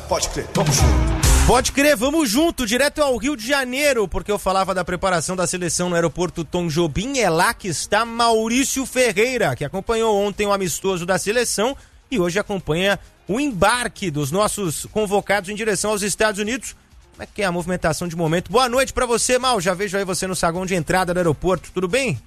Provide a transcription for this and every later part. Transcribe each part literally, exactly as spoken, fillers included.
Pode crer, vamos junto. Pode crer, vamos junto, direto ao Rio de Janeiro, porque eu falava da preparação da seleção no aeroporto Tom Jobim. É lá que está Maurício Ferreira, que acompanhou ontem o amistoso da seleção e hoje acompanha o embarque dos nossos convocados em direção aos Estados Unidos. Como é que é a movimentação de momento? Boa noite pra você, Mal. Já vejo aí você no saguão de entrada do aeroporto. Tudo bem?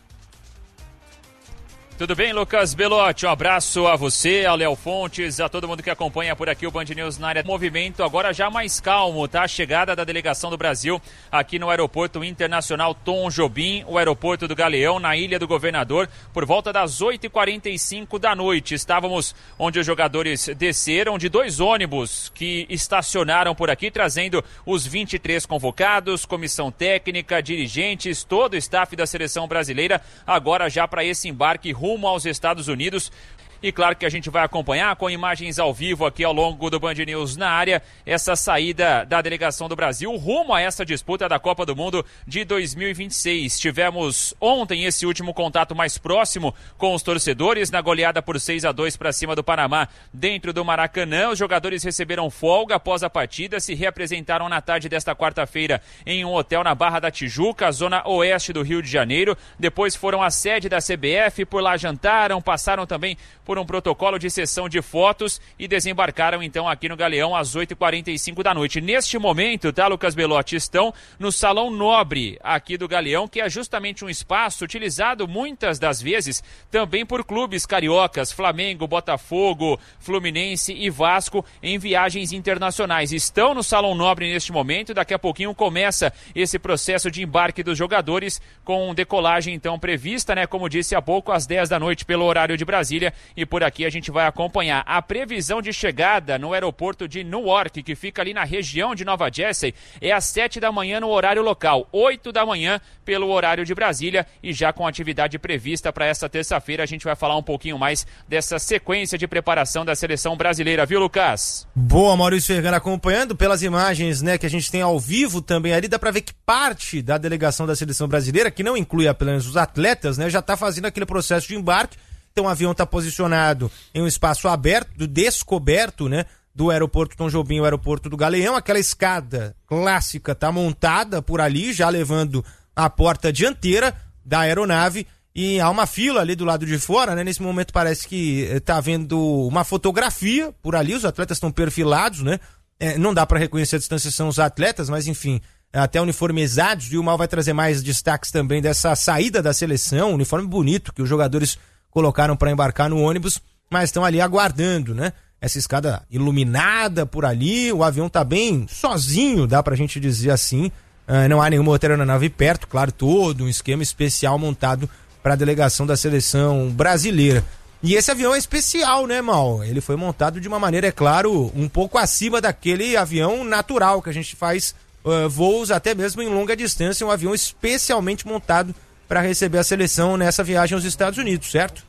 Tudo bem, Lucas Belotti? Um abraço a você, ao Léo Fontes, a todo mundo que acompanha por aqui o Band News na área. Movimento agora já mais calmo, tá? A chegada da delegação do Brasil aqui no Aeroporto Internacional Tom Jobim, o Aeroporto do Galeão, na Ilha do Governador, por volta das oito e quarenta e cinco da noite. Estávamos onde os jogadores desceram de dois ônibus que estacionaram por aqui, trazendo os vinte e três convocados, comissão técnica, dirigentes, todo o staff da seleção brasileira, agora já para esse embarque rumo aos Estados Unidos. E claro que a gente vai acompanhar com imagens ao vivo aqui ao longo do Band News na área, essa saída da delegação do Brasil rumo a essa disputa da Copa do Mundo de dois mil e vinte e seis. Tivemos ontem esse último contato mais próximo com os torcedores na goleada por seis a dois para cima do Panamá dentro do Maracanã. Os jogadores receberam folga após a partida, se reapresentaram na tarde desta quarta-feira em um hotel na Barra da Tijuca, zona oeste do Rio de Janeiro. Depois foram à sede da C B F, por lá jantaram, passaram também por um protocolo de sessão de fotos e desembarcaram então aqui no Galeão às oito e quarenta e cinco da noite. Neste momento, tá, Lucas Belotti, estão no Salão Nobre aqui do Galeão, que é justamente um espaço utilizado muitas das vezes também por clubes cariocas, Flamengo, Botafogo, Fluminense e Vasco em viagens internacionais. Estão no Salão Nobre neste momento, daqui a pouquinho começa esse processo de embarque dos jogadores com decolagem então prevista, né, como disse há pouco, às dez da noite pelo horário de Brasília. E por aqui a gente vai acompanhar a previsão de chegada no aeroporto de Newark, que fica ali na região de Nova Jersey, é às sete da manhã no horário local, oito da manhã pelo horário de Brasília, e já com atividade prevista para essa terça-feira. A gente vai falar um pouquinho mais dessa sequência de preparação da seleção brasileira, viu, Lucas? Boa, Maurício Ferreira, acompanhando pelas imagens, né, que a gente tem ao vivo também ali, dá para ver que parte da delegação da seleção brasileira, que não inclui apenas os atletas, né, já está fazendo aquele processo de embarque. Então o avião está posicionado em um espaço aberto, descoberto, né, do aeroporto Tom Jobim, o aeroporto do Galeão. Aquela escada clássica está montada por ali, já levando a porta dianteira da aeronave, e há uma fila ali do lado de fora, né? Nesse momento parece que está havendo uma fotografia por ali, os atletas estão perfilados, né? É, não dá para reconhecer a distanciação os atletas, mas enfim, até uniformizados, e o Mal vai trazer mais destaques também dessa saída da seleção, uniforme bonito que os jogadores colocaram para embarcar no ônibus, mas estão ali aguardando, né? Essa escada iluminada por ali, o avião tá bem sozinho, dá pra gente dizer assim, uh, não há nenhuma outra aeronave perto, claro, todo um esquema especial montado para a delegação da seleção brasileira. E esse avião é especial, né, Mal? Ele foi montado de uma maneira, é claro, um pouco acima daquele avião natural que a gente faz uh, voos até mesmo em longa distância, um avião especialmente montado para receber a seleção nessa viagem aos Estados Unidos, certo?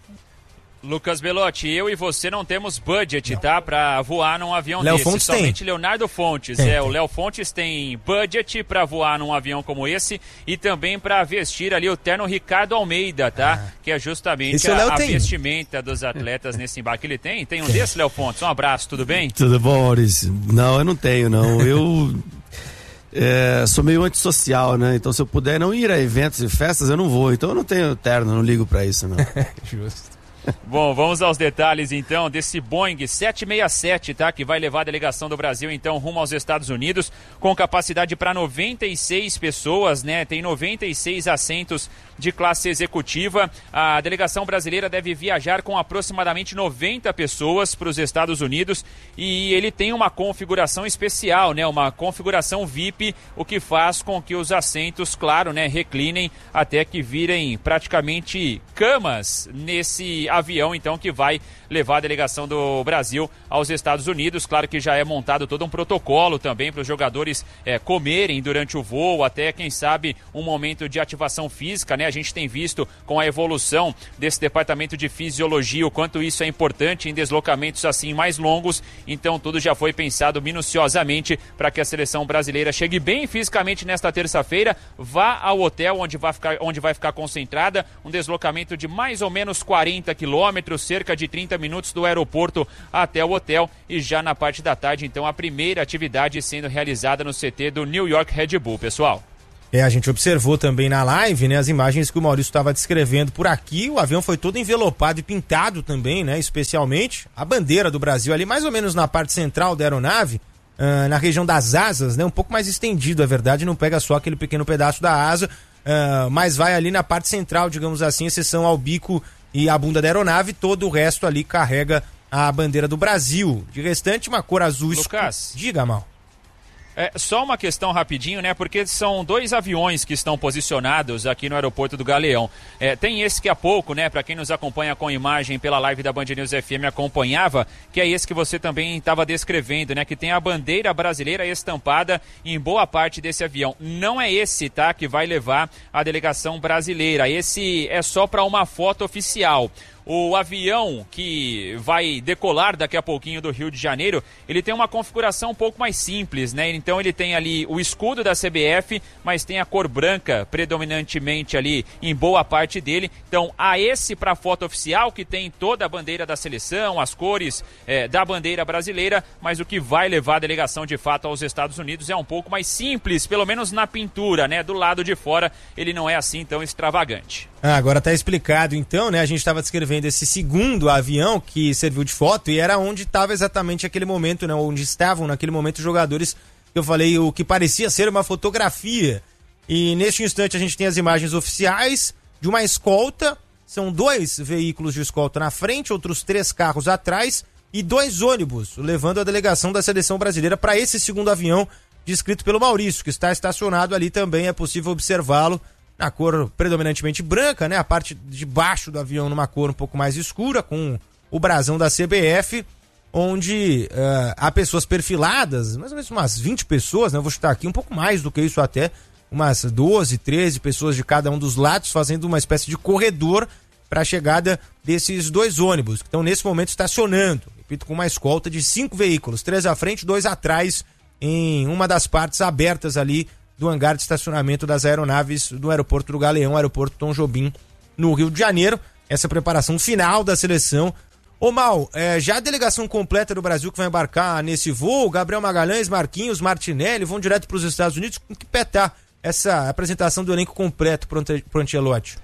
Lucas Belotti, eu e você não temos budget, não, tá? Pra voar num avião Léo desse. Fontes Somente tem. Leonardo Fontes. Tem, é, tem. O Léo Fontes tem budget pra voar num avião como esse e também pra vestir ali o terno Ricardo Almeida, tá? Ah. Que é justamente a, a vestimenta dos atletas nesse embarque. Ele tem? Tem um tem. desse, Léo Fontes? Um abraço, tudo bem? Tudo bom, Maurício? Não, eu não tenho, não. Eu... É, sou meio antissocial, né? Então se eu puder não ir a eventos e festas, eu não vou. Então eu não tenho terno, não ligo pra isso, não. Justo. Bom, vamos aos detalhes então desse Boeing sete sessenta e sete, tá? Que vai levar a delegação do Brasil então rumo aos Estados Unidos, com capacidade para noventa e seis pessoas, né? Tem noventa e seis assentos de classe executiva. A delegação brasileira deve viajar com aproximadamente noventa pessoas para os Estados Unidos, e ele tem uma configuração especial, né? Uma configuração V I P, o que faz com que os assentos, claro, né, reclinem até que virem praticamente camas nesse avião, então, que vai levar a delegação do Brasil aos Estados Unidos. Claro que já é montado todo um protocolo também para os jogadores é, comerem durante o voo, até, quem sabe, um momento de ativação física, né? A gente tem visto com a evolução desse departamento de fisiologia o quanto isso é importante em deslocamentos assim mais longos. Então tudo já foi pensado minuciosamente para que a seleção brasileira chegue bem fisicamente nesta terça-feira, vá ao hotel onde vai ficar, onde vai ficar concentrada, um deslocamento de mais ou menos quarenta quilômetros, cerca de trinta minutos do aeroporto até o hotel, e já na parte da tarde, então, a primeira atividade sendo realizada no C T do New York Red Bull, pessoal. É, a gente observou também na live, né, as imagens que o Maurício estava descrevendo por aqui. O avião foi todo envelopado e pintado também, né, especialmente a bandeira do Brasil ali, mais ou menos na parte central da aeronave, uh, na região das asas, né, um pouco mais estendido, é verdade, não pega só aquele pequeno pedaço da asa, uh, mas vai ali na parte central, digamos assim, exceção ao bico e a bunda da aeronave, todo o resto ali carrega a bandeira do Brasil. De restante, uma cor azul escura. Lucas, diga, Mal. É, só uma questão rapidinho, né? Porque são dois aviões que estão posicionados aqui no aeroporto do Galeão. É, tem esse que há pouco, né? Para quem nos acompanha com imagem pela live da Band News F M acompanhava, que é esse que você também estava descrevendo, né? Que tem a bandeira brasileira estampada em boa parte desse avião. Não é esse, tá? Que vai levar a delegação brasileira. Esse é só para uma foto oficial. O avião que vai decolar daqui a pouquinho do Rio de Janeiro, ele tem uma configuração um pouco mais simples, né? Então ele tem ali o escudo da C B F, mas tem a cor branca predominantemente ali em boa parte dele. Então há esse para a foto oficial, que tem toda a bandeira da seleção, as cores é, da bandeira brasileira, mas o que vai levar a delegação de fato aos Estados Unidos é um pouco mais simples, pelo menos na pintura, né? Do lado de fora ele não é assim tão extravagante. Ah, agora tá explicado então, né? A gente estava descrevendo esse segundo avião que serviu de foto e era onde estava exatamente aquele momento, né? Onde estavam naquele momento os jogadores, que eu falei, o que parecia ser uma fotografia. E neste instante a gente tem as imagens oficiais de uma escolta, são dois veículos de escolta na frente, outros três carros atrás e dois ônibus, levando a delegação da seleção brasileira para esse segundo avião descrito pelo Maurício, que está estacionado ali também, é possível observá-lo na cor predominantemente branca, né? A parte de baixo do avião numa cor um pouco mais escura, com o brasão da C B F, onde uh, há pessoas perfiladas, mais ou menos umas vinte pessoas, né? Eu vou chutar aqui um pouco mais do que isso até, umas doze, treze pessoas de cada um dos lados, fazendo uma espécie de corredor para a chegada desses dois ônibus, que estão nesse momento estacionando, repito, com uma escolta de cinco veículos, três à frente, dois atrás, em uma das partes abertas ali do hangar de estacionamento das aeronaves do aeroporto do Galeão, aeroporto Tom Jobim, no Rio de Janeiro. Essa preparação final da seleção. Ô Mal, é, já a delegação completa do Brasil que vai embarcar nesse voo, Gabriel Magalhães, Marquinhos, Martinelli, vão direto para os Estados Unidos. Com que pé tá essa apresentação do elenco completo pro Ancelotti?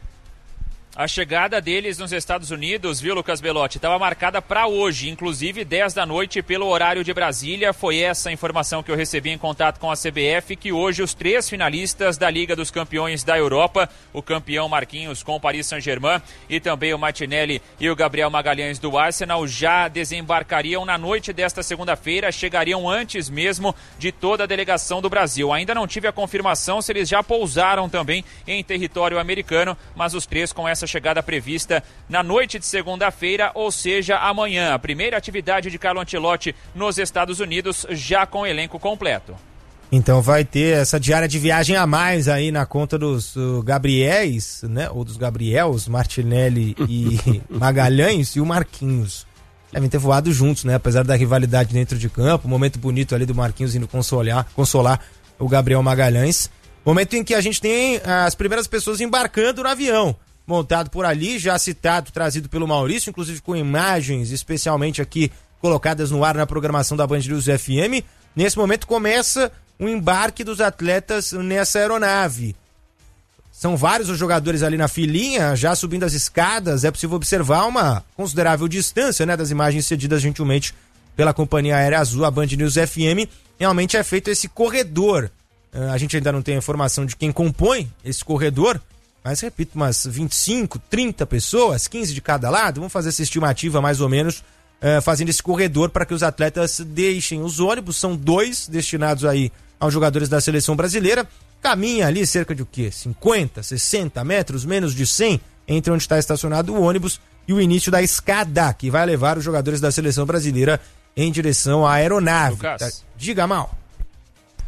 A chegada deles nos Estados Unidos, viu, Lucas Belotti, estava marcada para hoje, inclusive dez da noite pelo horário de Brasília. Foi essa a informação que eu recebi em contato com a C B F, que hoje os três finalistas da Liga dos Campeões da Europa, o campeão Marquinhos com o Paris Saint-Germain e também o Martinelli e o Gabriel Magalhães do Arsenal, já desembarcariam na noite desta segunda-feira, chegariam antes mesmo de toda a delegação do Brasil. Ainda não tive a confirmação se eles já pousaram também em território americano, mas os três com essa chegada prevista na noite de segunda-feira, ou seja, amanhã. A primeira atividade de Carlo Ancelotti nos Estados Unidos, já com o elenco completo. Então vai ter essa diária de viagem a mais aí na conta dos uh, Gabriéis, né? Ou dos Gabriels, Martinelli e Magalhães e o Marquinhos. Devem ter voado juntos, né? Apesar da rivalidade dentro de campo, um momento bonito ali do Marquinhos indo consolar, consolar o Gabriel Magalhães. Momento em que a gente tem as primeiras pessoas embarcando no avião, montado por ali, já citado, trazido pelo Maurício, inclusive com imagens especialmente aqui colocadas no ar na programação da Band News F M. Nesse momento começa o embarque dos atletas nessa aeronave. São vários os jogadores ali na filinha, já subindo as escadas. É possível observar uma considerável distância, né, das imagens cedidas gentilmente pela Companhia Aérea Azul, a Band News F M. Realmente é feito esse corredor. Uh, a gente ainda não tem a informação de quem compõe esse corredor, mas repito, umas vinte e cinco, trinta pessoas, quinze de cada lado. Vamos fazer essa estimativa mais ou menos, uh, fazendo esse corredor para que os atletas deixem os ônibus. São dois destinados aí aos jogadores da seleção brasileira. Caminha ali cerca de o quê? cinquenta, sessenta metros, menos de cem, entre onde está estacionado o ônibus e o início da escada, que vai levar os jogadores da seleção brasileira em direção à aeronave. Lucas. Tá? Diga, Mal.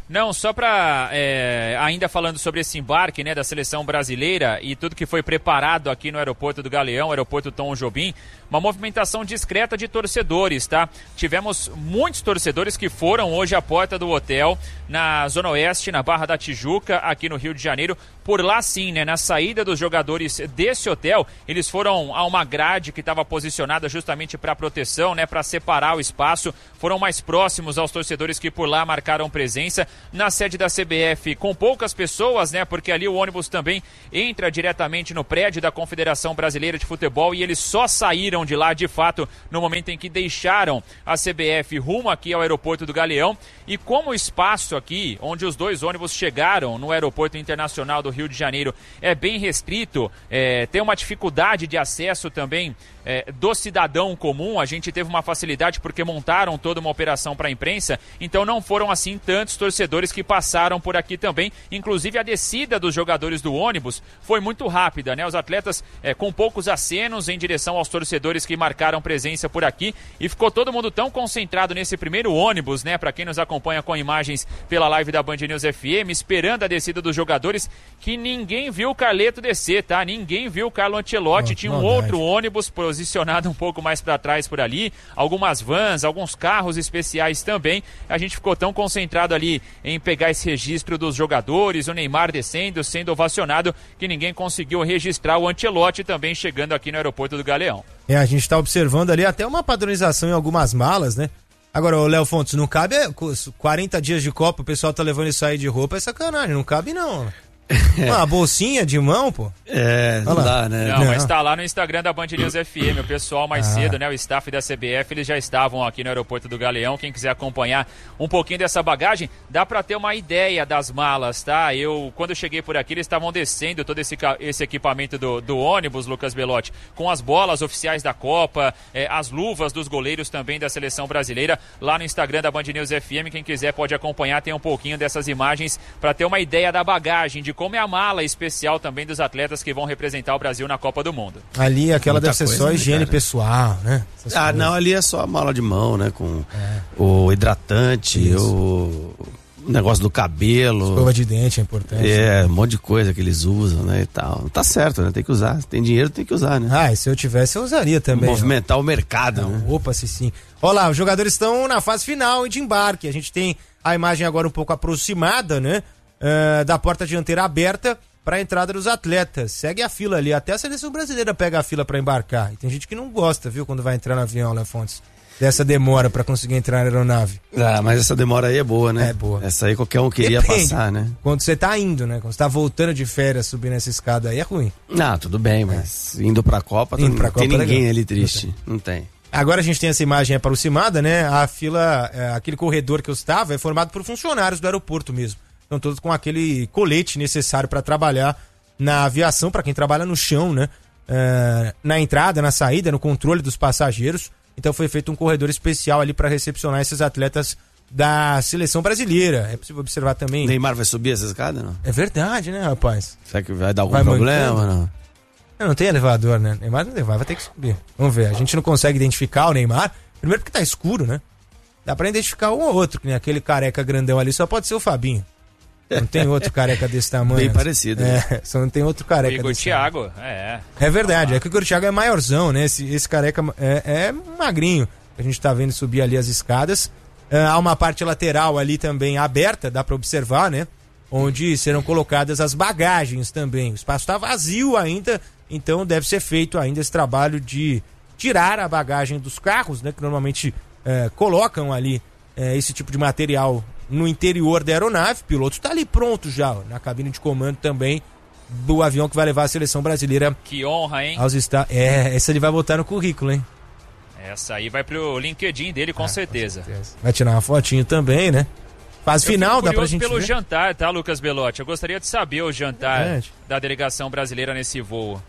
Não, só para é, ainda falando sobre esse embarque, né, da seleção brasileira e tudo que foi preparado aqui no aeroporto do Galeão, aeroporto Tom Jobim, uma movimentação discreta de torcedores, tá? Tivemos muitos torcedores que foram hoje à porta do hotel na Zona Oeste, na Barra da Tijuca, aqui no Rio de Janeiro. Por lá sim, né, na saída dos jogadores desse hotel, eles foram a uma grade que estava posicionada justamente para proteção, né, para separar o espaço, foram mais próximos aos torcedores que por lá marcaram presença. Na sede da C B F, com poucas pessoas, né? Porque ali o ônibus também entra diretamente no prédio da Confederação Brasileira de Futebol e eles só saíram de lá, de fato, no momento em que deixaram a C B F rumo aqui ao aeroporto do Galeão. E como o espaço aqui, onde os dois ônibus chegaram no aeroporto internacional do Rio de Janeiro, é bem restrito, é, tem uma dificuldade de acesso também é, do cidadão comum, a gente teve uma facilidade porque montaram toda uma operação para a imprensa, então não foram assim tantos torcedores que passaram por aqui também. Inclusive a descida dos jogadores do ônibus foi muito rápida, né? Os atletas é, com poucos acenos em direção aos torcedores que marcaram presença por aqui e ficou todo mundo tão concentrado nesse primeiro ônibus, né? Para quem nos acompanha com imagens pela live da Band News F M, esperando a descida dos jogadores, que ninguém viu o Carleto descer, tá? Ninguém viu o Carlo Ancelotti. Oh, tinha um maldade. Outro ônibus posicionado um pouco mais para trás por ali, algumas vans, alguns carros especiais também. A gente ficou tão concentrado ali em pegar esse registro dos jogadores, o Neymar descendo, sendo ovacionado, que ninguém conseguiu registrar o Ancelotti também chegando aqui no aeroporto do Galeão. É, a gente tá observando ali até uma padronização em algumas malas, né? Agora, o Léo Fontes, não cabe quarenta dias de Copa, o pessoal tá levando isso aí de roupa, é sacanagem, não cabe não. Uma bolsinha de mão, pô. É, não dá, né? Não, não, mas tá lá no Instagram da Band News F M, o pessoal mais ah. cedo, né, o staff da C B F, eles já estavam aqui no aeroporto do Galeão. Quem quiser acompanhar um pouquinho dessa bagagem, dá pra ter uma ideia das malas, tá? Eu, quando eu cheguei por aqui, eles estavam descendo todo esse, esse equipamento do, do ônibus, Lucas Belotti, com as bolas oficiais da Copa, é, as luvas dos goleiros também da seleção brasileira, lá no Instagram da Band News F M. Quem quiser pode acompanhar, tem um pouquinho dessas imagens pra ter uma ideia da bagagem, de como é a mala especial também dos atletas que vão representar o Brasil na Copa do Mundo. Ali, aquela Muita deve ser só higiene cara. pessoal, né? Essas ah, coisas. Não, ali é só a mala de mão, né? Com é. o hidratante, Isso. o negócio do cabelo. Escova de dente é importante. É, né? Um monte de coisa que eles usam, né? E tal. Tá certo, né? Tem que usar. Se tem dinheiro, tem que usar, né? Ah, e se eu tivesse, eu usaria também. Movimentar ó. o mercado, não, né? Opa, se sim. Olha lá, os jogadores estão na fase final de embarque. A gente tem a imagem agora um pouco aproximada, né? Uh, da porta dianteira aberta para a entrada dos atletas. Segue a fila ali, até a seleção brasileira pega a fila para embarcar. E tem gente que não gosta, viu, quando vai entrar no avião, Léo Fontes, dessa demora para conseguir entrar na aeronave. Ah, mas essa demora aí é boa, né? É boa. Essa aí qualquer um queria Depende. passar, né? Quando você tá indo, né? Quando você tá voltando de férias, subindo essa escada aí é ruim. Ah, tudo bem, mas é. indo pra Copa, indo pra não Copa tem ninguém legal. ali triste. Não tem. não tem. Agora a gente tem essa imagem aproximada, né? A fila, é, aquele corredor que eu estava é formado por funcionários do aeroporto mesmo. Estão todos com aquele colete necessário para trabalhar na aviação, para quem trabalha no chão, né? Uh, na entrada, na saída, no controle dos passageiros. Então foi feito um corredor especial ali para recepcionar esses atletas da seleção brasileira. É possível observar também. Neymar vai subir essa escada, não? É verdade, né, rapaz? Será que vai dar algum vai problema ou não? Não, não tem elevador, né? Neymar não vai, vai ter que subir. Vamos ver. A gente não consegue identificar o Neymar. Primeiro porque tá escuro, né? Dá pra identificar um ou outro, né? Aquele careca grandão ali só pode ser o Fabinho. Não tem outro careca desse tamanho. Bem parecido. É, né? Só não tem outro careca o Igor desse Thiago, é. É verdade, ah. é que o Igor Thiago é maiorzão, né? Esse, esse careca é, é magrinho. A gente tá vendo subir ali as escadas. Uh, há uma parte lateral ali também aberta, dá pra observar, né? Onde serão colocadas as bagagens também. O espaço tá vazio ainda, então deve ser feito ainda esse trabalho de tirar a bagagem dos carros, né? Que normalmente uh, colocam ali uh, esse tipo de material no interior da aeronave. O piloto está ali pronto já, ó, na cabine de comando também do avião que vai levar a seleção brasileira. Que honra, hein? Aos esta... É, essa ele vai botar no currículo, hein? Essa aí vai pro LinkedIn dele, com, ah, certeza. com certeza. Vai tirar uma fotinho também, né? Fase final, dá pra gente pelo ver. jantar, tá, Lucas Belotti? Eu gostaria de saber o jantar é. da delegação brasileira nesse voo.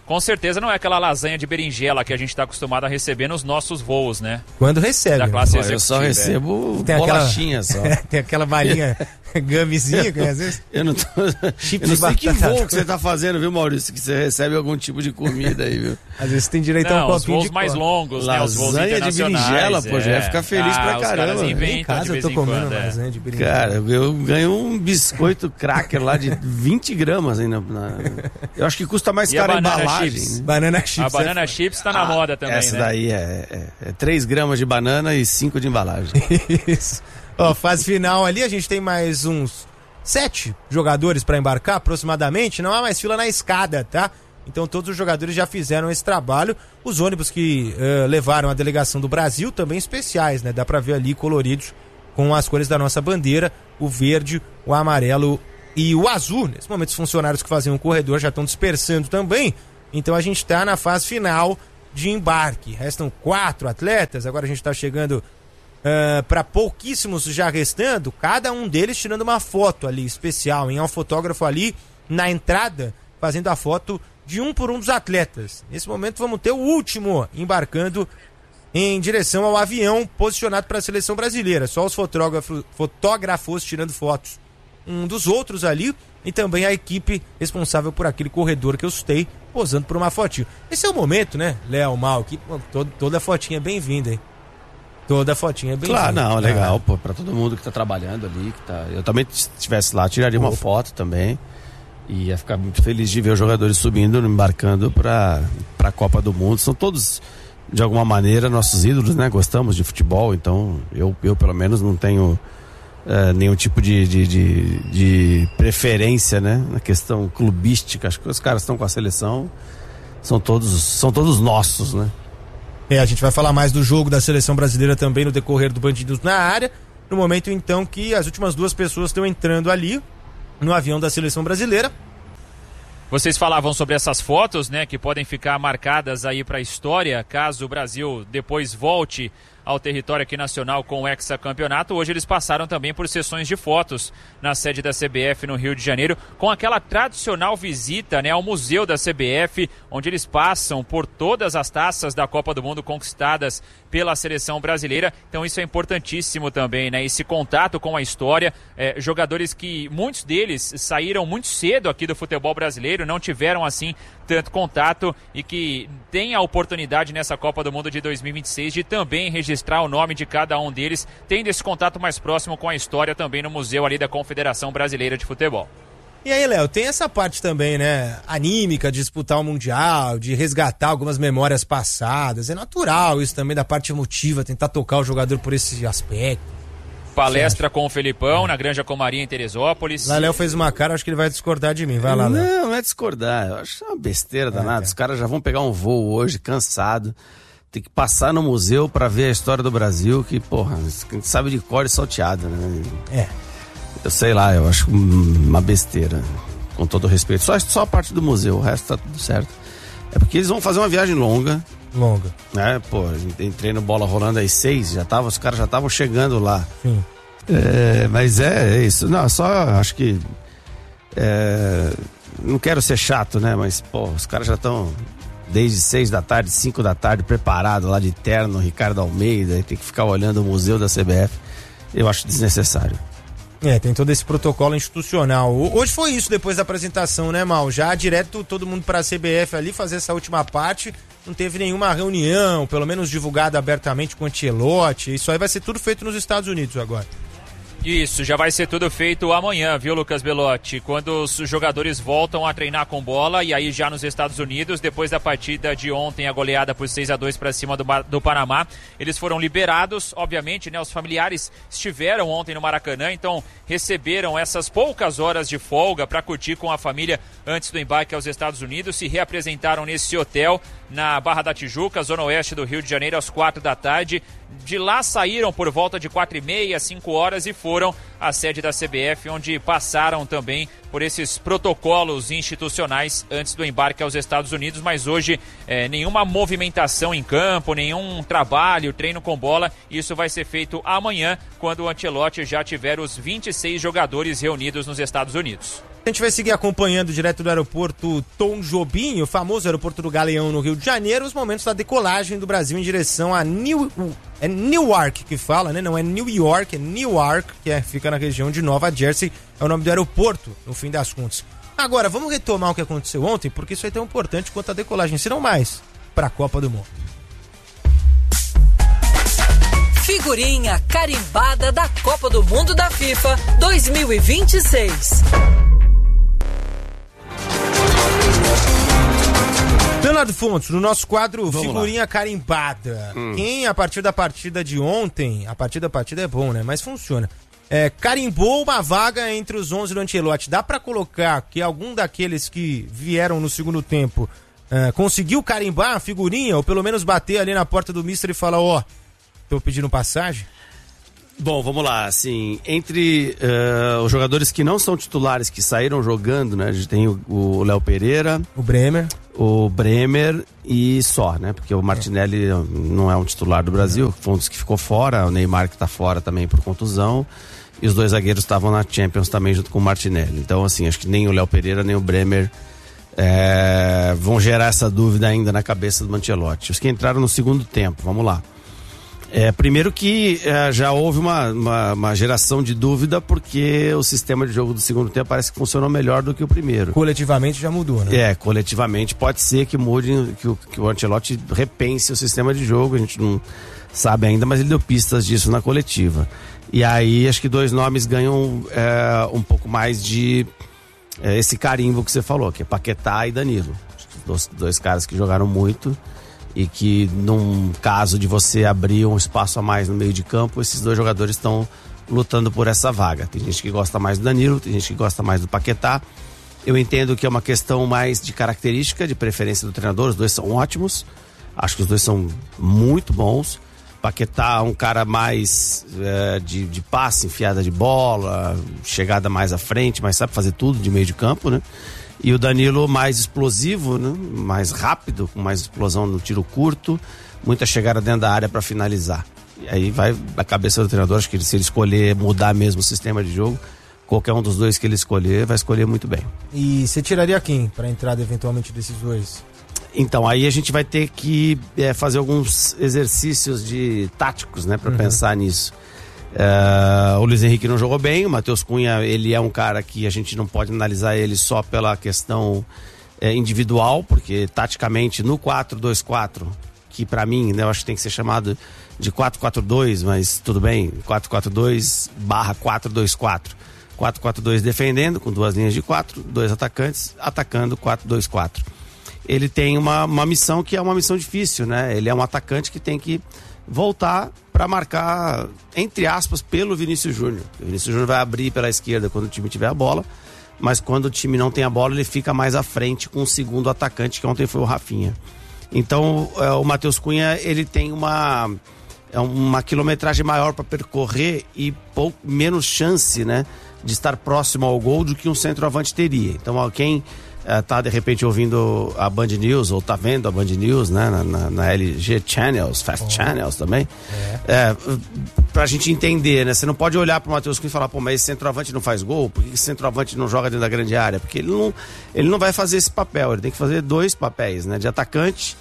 Com certeza não é aquela lasanha de berinjela que a gente está acostumado a receber nos nossos voos, né? Quando recebe. Da classe né? Eu só recebo tem bolachinha aquela, só. Tem aquela balinha gamezinha, que às vezes... Eu não, tô, Chips eu não sei de que batata. voo que você tá fazendo, viu, Maurício? Que você recebe algum tipo de comida aí, viu? Às vezes tem direito não, a um os copinho voos de mais coca. longos, né? Os voos Lasanha de internacionais. berinjela, pô, já ia ficar feliz ah, pra os caramba. caras inventam Em casa de eu vez tô em comendo quando, é. lasanha de berinjela. Cara, eu ganho um biscoito cracker lá de vinte gramas ainda. Na... Eu acho que custa mais E caro a a banana embalagem. chips? Né? Banana chips. A banana é... chips tá na moda também, Essa né? daí é, é, é três gramas de banana e cinco de embalagem. Isso. Ó, fase final ali, a gente tem mais uns sete jogadores para embarcar, aproximadamente. Não há mais fila na escada, tá? Então todos os jogadores já fizeram esse trabalho. Os ônibus que uh, levaram a delegação do Brasil também especiais, né? Dá pra ver ali coloridos com as cores da nossa bandeira, o verde, o amarelo e o azul. Nesse momento os funcionários que faziam o corredor já estão dispersando também. Então a gente tá na fase final de embarque. Restam quatro atletas, agora a gente tá chegando uh, para pouquíssimos já restando, cada um deles tirando uma foto ali especial, hein? Há um fotógrafo ali na entrada fazendo a foto de um por um dos atletas. Nesse momento vamos ter o último embarcando em direção ao avião posicionado para a seleção brasileira. Só os fotógrafos, fotógrafos tirando fotos um dos outros ali e também a equipe responsável por aquele corredor que eu citei posando por uma fotinho. Esse é o momento, né, Léo, Mal, que pô, todo, toda fotinha é bem-vinda, hein? Toda fotinha é bem-vinda. Claro, não, legal, pô, pra todo mundo que tá trabalhando ali, que tá... Eu também, se estivesse lá, tiraria uma foto também. E ia ficar muito feliz de ver os jogadores subindo, embarcando para a Copa do Mundo. São todos, de alguma maneira, nossos ídolos, né? Gostamos de futebol, então eu, eu pelo menos, não tenho é, nenhum tipo de, de, de, de preferência, né? Na questão clubística. Acho que os caras estão com a seleção, são todos, são todos nossos, né? É, a gente vai falar mais do jogo da seleção brasileira também no decorrer do Bandidos na área. No momento, então, que as últimas duas pessoas estão entrando ali no avião da seleção brasileira. Vocês falavam sobre essas fotos, né, que podem ficar marcadas aí para a história, caso o Brasil depois volte ao território aqui nacional com o hexacampeonato. Hoje eles passaram também por sessões de fotos na sede da C B F no Rio de Janeiro, com aquela tradicional visita, né, ao Museu da C B F, onde eles passam por todas as taças da Copa do Mundo conquistadas pela seleção brasileira. Então isso é importantíssimo também, né, esse contato com a história. É, jogadores que muitos deles saíram muito cedo aqui do futebol brasileiro, não tiveram assim tanto contato e que tem a oportunidade nessa Copa do Mundo de dois mil e vinte e seis de também registrar o nome de cada um deles, tendo esse contato mais próximo com a história também no museu ali da Confederação Brasileira de Futebol. E aí, Léo, tem essa parte também, né, anímica de disputar o Mundial, de resgatar algumas memórias passadas. É natural isso também, da parte emotiva, tentar tocar o jogador por esse aspecto. Palestra com o Felipão na Granja Comaria em Teresópolis. Lá, Léo fez uma cara, acho que ele vai discordar de mim. Vai lá, Léo. Não, não é discordar. Eu acho uma besteira danada. É, Os caras já vão pegar um voo hoje, cansado. Tem que passar no museu pra ver a história do Brasil, que, porra, a gente sabe de cor e salteado, né? É. Eu sei lá, eu acho uma besteira, com todo respeito. Só, só a parte do museu, o resto tá tudo certo. É porque eles vão fazer uma viagem longa. Longa. Né, pô, entrei no Bola Rolando às seis, já tava, os caras já estavam chegando lá. Sim. É, mas é, é isso. Não, só acho que. É, não quero ser chato, né? Mas, pô, os caras já estão desde seis da tarde, cinco da tarde, preparado lá de terno, Ricardo Almeida, e tem que ficar olhando o museu da C B F. Eu acho desnecessário. É, tem todo esse protocolo institucional. Hoje foi isso depois da apresentação, né, Mal? Já direto todo mundo para a C B F ali fazer essa última parte. Não teve nenhuma reunião, pelo menos divulgada abertamente com o Ancelotti. Isso aí vai ser tudo feito nos Estados Unidos agora. Isso, já vai ser tudo feito amanhã, viu, Lucas Belotti? Quando os jogadores voltam a treinar com bola, e aí já nos Estados Unidos, depois da partida de ontem, a goleada por seis a dois para cima do, do Panamá, eles foram liberados, obviamente, né? Os familiares estiveram ontem no Maracanã, então receberam essas poucas horas de folga para curtir com a família antes do embarque aos Estados Unidos, se reapresentaram nesse hotel na Barra da Tijuca, zona oeste do Rio de Janeiro, às quatro da tarde. De lá saíram por volta de quatro e meia, cinco horas e foram à sede da C B F, onde passaram também por esses protocolos institucionais antes do embarque aos Estados Unidos, mas hoje é, nenhuma movimentação em campo, nenhum trabalho, treino com bola. Isso vai ser feito amanhã, quando o Ancelotti já tiver os vinte e seis jogadores reunidos nos Estados Unidos. A gente vai seguir acompanhando direto do aeroporto Tom Jobim, o famoso aeroporto do Galeão, no Rio de Janeiro, os momentos da decolagem do Brasil em direção a New, é Newark que fala, né? Não é New York, é Newark, que é, fica na região de Nova Jersey, é o nome do aeroporto, no fim das contas. Agora, vamos retomar o que aconteceu ontem, porque isso é tão importante quanto a decolagem, se não mais, para a Copa do Mundo. Figurinha carimbada da Copa do Mundo da FIFA dois mil e vinte e seis. Leonardo Fontes, no nosso quadro Vamos Figurinha lá. Carimbada. Hum. Quem, a partir da partida de ontem, a partir da partida é bom, né? Mas funciona. É, carimbou uma vaga entre os onze do Ancelotti. Dá pra colocar que algum daqueles que vieram no segundo tempo é, conseguiu carimbar a figurinha, ou pelo menos bater ali na porta do mister e falar, ó, oh, tô pedindo passagem? Bom, vamos lá, assim, entre uh, os jogadores que não são titulares, que saíram jogando, né, a gente tem o Léo Pereira, o Bremer, o Bremer e só, né, porque o Martinelli não é um titular do Brasil, foi um dos que ficou fora, o Neymar que tá fora também por contusão, e os dois zagueiros estavam na Champions também junto com o Martinelli, então assim, acho que nem o Léo Pereira nem o Bremer é, vão gerar essa dúvida ainda na cabeça do Ancelotti. Os que entraram no segundo tempo, vamos lá. É, primeiro que é, já houve uma, uma, uma geração de dúvida porque o sistema de jogo do segundo tempo parece que funcionou melhor do que o primeiro. Coletivamente já mudou, né? É, coletivamente pode ser que mude, que o, que o Ancelotti repense o sistema de jogo, a gente não sabe ainda, mas ele deu pistas disso na coletiva. E aí acho que dois nomes ganham é, um pouco mais de é, esse carimbo que você falou, que é Paquetá e Danilo. Dois, dois caras que jogaram muito e que num caso de você abrir um espaço a mais no meio de campo, esses dois jogadores estão lutando por essa vaga. Tem gente que gosta mais do Danilo, tem gente que gosta mais do Paquetá. Eu entendo que é uma questão mais de característica, de preferência do treinador, os dois são ótimos, acho que os dois são muito bons. Paquetá é um cara mais é, de, de passe, enfiada de bola, chegada mais à frente, mas sabe fazer tudo de meio de campo, né? E o Danilo mais explosivo, né? Mais rápido, com mais explosão no tiro curto, muita chegada dentro da área para finalizar. E aí vai a cabeça do treinador, acho que ele, se ele escolher mudar mesmo o sistema de jogo, qualquer um dos dois que ele escolher, vai escolher muito bem. E você tiraria quem para a entrada eventualmente desses dois? Então, aí a gente vai ter que é, fazer alguns exercícios de táticos, né, para uhum. pensar nisso. Uh, o Luiz Henrique não jogou bem, o Matheus Cunha, ele é um cara que a gente não pode analisar ele só pela questão é, individual, porque taticamente no quatro dois quatro, que pra mim, né, eu acho que tem que ser chamado de quatro quatro dois, mas tudo bem, quatro quatro dois barra quatro dois quatro. quatro quatro dois defendendo, com duas linhas de quatro, dois atacantes, atacando quatro dois quatro. Ele tem uma, uma missão que é uma missão difícil, né? Ele é um atacante que tem que voltar para marcar, entre aspas, pelo Vinícius Júnior. O Vinícius Júnior vai abrir pela esquerda quando o time tiver a bola, mas quando o time não tem a bola, ele fica mais à frente com o segundo atacante, que ontem foi o Rafinha. Então, é, o Matheus Cunha, ele tem uma, é uma quilometragem maior para percorrer e pouco, menos chance, né, de estar próximo ao gol do que um centroavante teria. Então, quem Uh, tá de repente ouvindo a Band News ou tá vendo a Band News, né, na, na, na L G Channels, Fast oh. Channels também, é. É, pra gente entender, né, você não pode olhar pro Matheus Cunha e falar, pô, mas esse centroavante não faz gol, por que esse centroavante não joga dentro da grande área? Porque ele não, ele não vai fazer esse papel, ele tem que fazer dois papéis, né, de atacante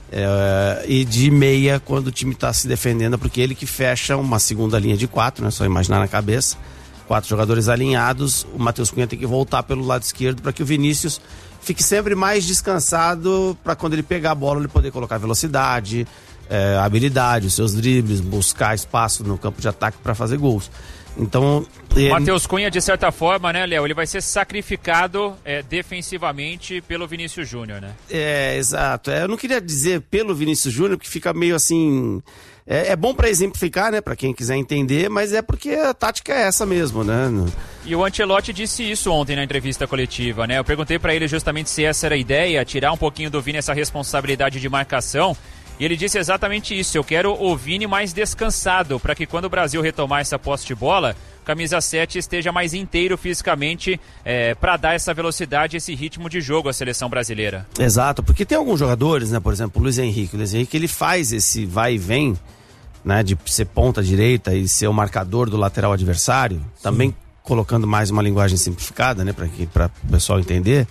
é, e de meia quando o time tá se defendendo, porque ele que fecha uma segunda linha de quatro, né, só imaginar na cabeça. Quatro jogadores alinhados, o Matheus Cunha tem que voltar pelo lado esquerdo para que o Vinícius fique sempre mais descansado para quando ele pegar a bola ele poder colocar velocidade, é, habilidade, os seus dribles, buscar espaço no campo de ataque para fazer gols. Então, ele... Matheus Cunha, de certa forma, né, Léo, ele vai ser sacrificado é, defensivamente pelo Vinícius Júnior, né? É, exato. É, eu não queria dizer pelo Vinícius Júnior, porque fica meio assim... É, é bom para exemplificar, né, para quem quiser entender, mas é porque a tática é essa mesmo, né? E o Ancelotti disse isso ontem na entrevista coletiva, né? Eu perguntei para ele justamente se essa era a ideia, tirar um pouquinho do Vini essa responsabilidade de marcação, e ele disse exatamente isso: eu quero o Vini mais descansado, para que quando o Brasil retomar essa posse de bola, camisa sete esteja mais inteiro fisicamente é, para dar essa velocidade, esse ritmo de jogo à seleção brasileira. Exato, porque tem alguns jogadores, né, por exemplo, o Luiz Henrique. O Luiz Henrique, ele faz esse vai e vem, né, de ser ponta direita e ser o marcador do lateral adversário. Sim. Também colocando mais uma linguagem simplificada, né, para o pessoal entender,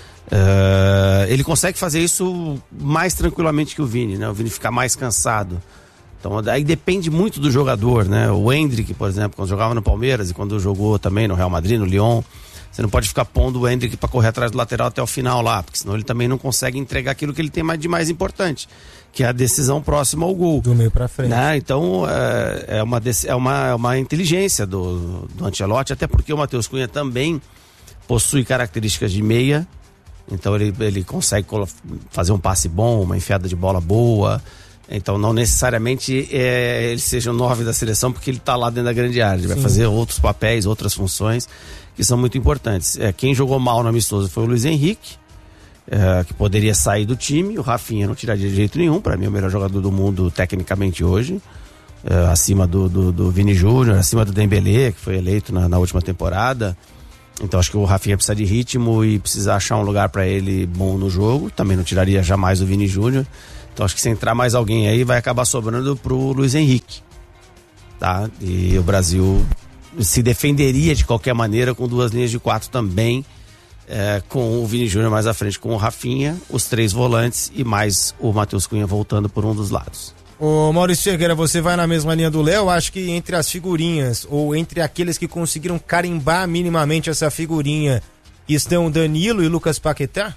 uh, ele consegue fazer isso mais tranquilamente que o Vini, né? O Vini fica mais cansado. Então, aí depende muito do jogador, né? O Endrick, por exemplo, quando jogava no Palmeiras e quando jogou também no Real Madrid, no Lyon, você não pode ficar pondo o Endrick para correr atrás do lateral até o final lá, porque senão ele também não consegue entregar aquilo que ele tem mais de mais importante, que é a decisão próxima ao gol. Do meio para frente. Né? Então, é, é, uma, é, uma, é uma inteligência do, do Ancelotti, até porque o Matheus Cunha também possui características de meia, então ele, ele consegue fazer um passe bom, uma enfiada de bola boa. Então não necessariamente é, ele seja o nove da seleção porque ele está lá dentro da grande área. Ele Sim. vai fazer outros papéis, outras funções que são muito importantes. É, quem jogou mal no amistoso foi o Luiz Henrique, é, que poderia sair do time. O Rafinha não tiraria de jeito nenhum. Para mim é o melhor jogador do mundo tecnicamente hoje, é, acima do, do, do Vini Júnior, acima do Dembélé, que foi eleito na, na última temporada. Então acho que o Rafinha precisa de ritmo e precisa achar um lugar para ele bom no jogo. Também não tiraria jamais o Vini Júnior. Então acho que se entrar mais alguém aí vai acabar sobrando pro Luiz Henrique, tá? E o Brasil se defenderia de qualquer maneira com duas linhas de quatro também, é, com o Vini Júnior mais à frente com o Rafinha, os três volantes e mais o Matheus Cunha voltando por um dos lados. Ô Maurício Cerqueira, você vai na mesma linha do Léo? Acho que entre as figurinhas ou entre aqueles que conseguiram carimbar minimamente essa figurinha estão Danilo e Lucas Paquetá?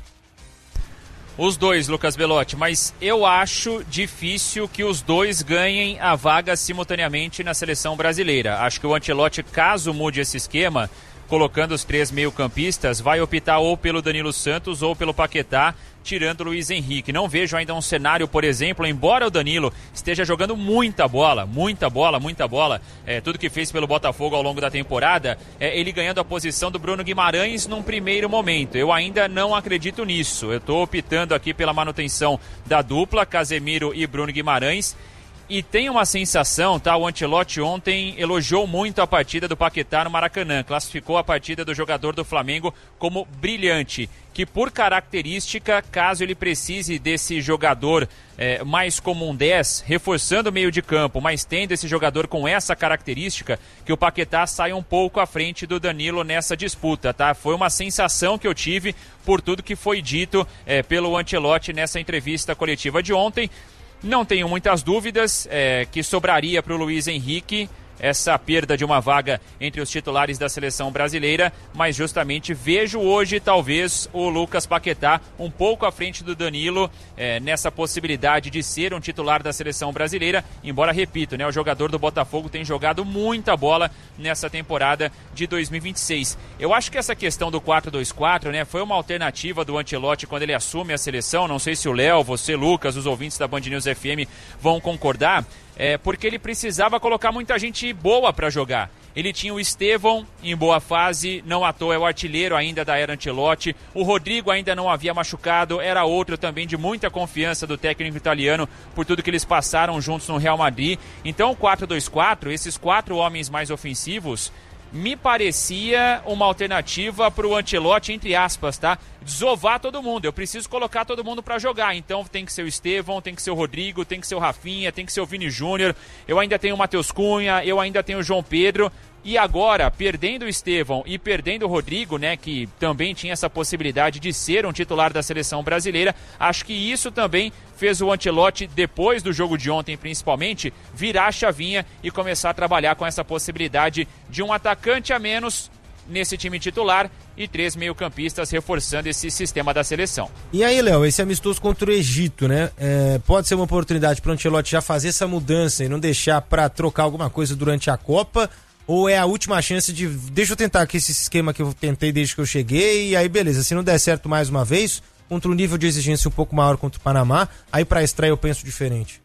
Os dois, Lucas Belotti, mas eu acho difícil que os dois ganhem a vaga simultaneamente na seleção brasileira. Acho que o Ancelotti, caso mude esse esquema, colocando os três meio-campistas, vai optar ou pelo Danilo Santos ou pelo Paquetá, tirando o Luiz Henrique. Não vejo ainda um cenário, por exemplo, embora o Danilo esteja jogando muita bola, muita bola, muita bola, é, tudo que fez pelo Botafogo ao longo da temporada, é, ele ganhando a posição do Bruno Guimarães num primeiro momento. Eu ainda não acredito nisso. Eu estou optando aqui pela manutenção da dupla, Casemiro e Bruno Guimarães. E tem uma sensação, tá? O Ancelotti ontem elogiou muito a partida do Paquetá no Maracanã, classificou a partida do jogador do Flamengo como brilhante, que por característica, caso ele precise desse jogador é, mais como um dez, reforçando o meio de campo, mas tendo esse jogador com essa característica, que o Paquetá sai um pouco à frente do Danilo nessa disputa, tá? Foi uma sensação que eu tive por tudo que foi dito é, pelo Ancelotti nessa entrevista coletiva de ontem. Não tenho muitas dúvidas é, que sobraria para o Luiz Henrique essa perda de uma vaga entre os titulares da seleção brasileira, mas justamente vejo hoje talvez o Lucas Paquetá um pouco à frente do Danilo é, nessa possibilidade de ser um titular da seleção brasileira, embora, repito, né, o jogador do Botafogo tem jogado muita bola nessa temporada de dois mil e vinte e seis. Eu acho que essa questão do quatro dois quatro, né, foi uma alternativa do Ancelotti quando ele assume a seleção. Não sei se o Léo, você, Lucas, os ouvintes da Band News F M vão concordar, é, porque ele precisava colocar muita gente boa para jogar. Ele tinha o Estevão em boa fase, não à toa é o artilheiro ainda da era Ancelotti. O Rodrigo ainda não havia machucado, era outro também de muita confiança do técnico italiano por tudo que eles passaram juntos no Real Madrid. Então o quatro dois quatro, esses quatro homens mais ofensivos, me parecia uma alternativa para o Ancelotti, entre aspas, tá? Desovar todo mundo. Eu preciso colocar todo mundo para jogar. Então tem que ser o Estevão, tem que ser o Rodrigo, tem que ser o Rafinha, tem que ser o Vini Júnior. Eu ainda tenho o Matheus Cunha, eu ainda tenho o João Pedro. E agora, perdendo o Estevão e perdendo o Rodrigo, né, que também tinha essa possibilidade de ser um titular da seleção brasileira, acho que isso também fez o Ancelotti, depois do jogo de ontem principalmente, virar a chavinha e começar a trabalhar com essa possibilidade de um atacante a menos nesse time titular e três meio-campistas reforçando esse sistema da seleção. E aí, Léo, esse amistoso contra o Egito, né? É, pode ser uma oportunidade para o Ancelotti já fazer essa mudança e não deixar para trocar alguma coisa durante a Copa? Ou é a última chance de, deixa eu tentar aqui esse esquema que eu tentei desde que eu cheguei, e aí beleza, se não der certo mais uma vez, contra um nível de exigência um pouco maior contra o Panamá, aí pra estreia eu penso diferente.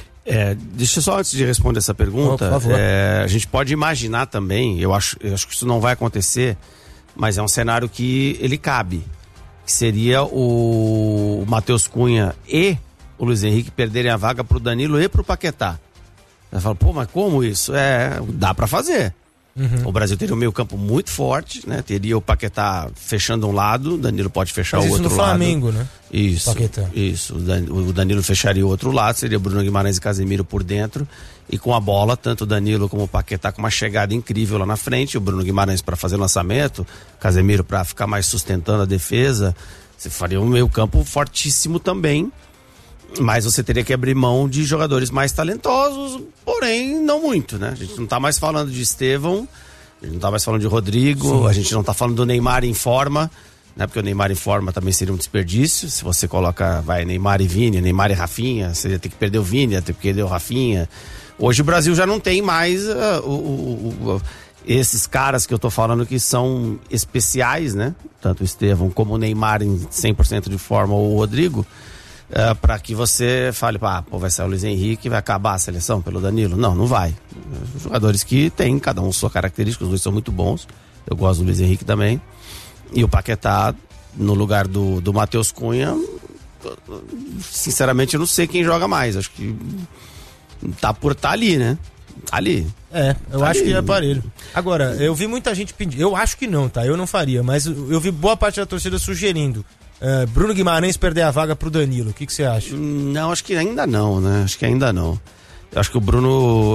É, deixa eu só, antes de responder essa pergunta, oh, por favor. É, a gente pode imaginar também, eu acho, eu acho que isso não vai acontecer, mas é um cenário que ele cabe, que seria o, o Matheus Cunha e o Luiz Henrique perderem a vaga pro Danilo e pro Paquetá. Ela fala, pô, mas como isso? É, dá pra fazer. Uhum. O Brasil teria um meio campo muito forte, né? Teria o Paquetá fechando um lado, o Danilo pode fechar Mas o outro lado. lado. Isso no Flamengo, né? Isso, Paquetá. isso. O Danilo fecharia o outro lado, seria Bruno Guimarães e Casemiro por dentro. E com a bola, tanto o Danilo como o Paquetá com uma chegada incrível lá na frente. O Bruno Guimarães para fazer lançamento, Casemiro para ficar mais sustentando a defesa. Você faria um meio campo fortíssimo também. Mas você teria que abrir mão de jogadores mais talentosos, porém não muito, né? A gente não tá mais falando de Estevão, a gente não tá mais falando de Rodrigo, Sim. a gente não tá falando do Neymar em forma, né? Porque o Neymar em forma também seria um desperdício. Se você coloca, vai, Neymar e Vini, Neymar e Rafinha, você ia ter que perder o Vini, ia ter que perder o Rafinha. Hoje o Brasil já não tem mais uh, o, o, o, esses caras que eu tô falando que são especiais, né? Tanto o Estevão como o Neymar em cem por cento de forma ou o Rodrigo. Uh, para que você fale, ah, pô, vai sair o Luiz Henrique, vai acabar a seleção pelo Danilo. Não, não vai. Os jogadores que tem, cada um sua característica, os dois são muito bons. Eu gosto do Luiz Henrique também. E o Paquetá, no lugar do, do Matheus Cunha, sinceramente eu não sei quem joga mais. Acho que tá por tá ali, né? Tá ali. É, eu tá acho ali. que é aparelho. Agora, eu vi muita gente pedir, eu acho que não, tá? Eu não faria, mas eu vi boa parte da torcida sugerindo. Uh, Bruno Guimarães perder a vaga pro Danilo, o que que você acha? Não, acho que ainda não, né? Acho que ainda não. Eu acho que o Bruno